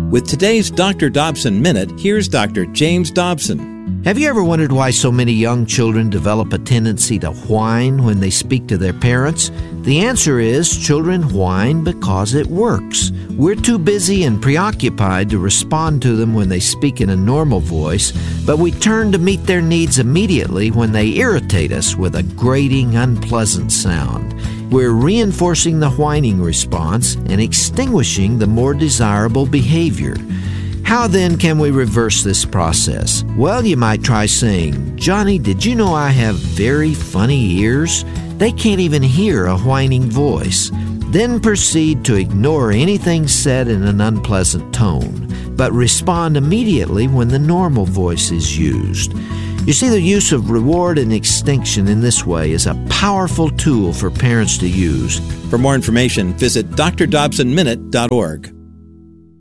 With today's Dr. Dobson Minute, here's Dr. James Dobson. Have you ever wondered why so many young children develop a tendency to whine when they speak to their parents? The answer is children whine because it works. We're too busy and preoccupied to respond to them when they speak in a normal voice, but we turn to meet their needs immediately when they irritate us with a grating, unpleasant sound. We're reinforcing the whining response and extinguishing the more desirable behavior. How then can we reverse this process? Well, you might try saying, "Johnny, did you know I have very funny ears? They can't even hear a whining voice." Then proceed to ignore anything said in an unpleasant tone, but respond immediately when the normal voice is used. You see, the use of reward and extinction in this way is a powerful tool for parents to use. For more information, visit drdobsonminute.org.